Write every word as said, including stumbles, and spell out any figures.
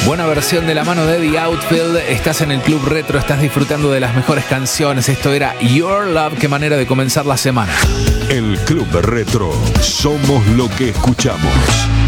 Buena versión de la mano de The Outfield. Estás en el Club Retro, estás disfrutando de las mejores canciones. Esto era Your Love. Qué manera de comenzar la semana. El Club Retro. Somos lo que escuchamos.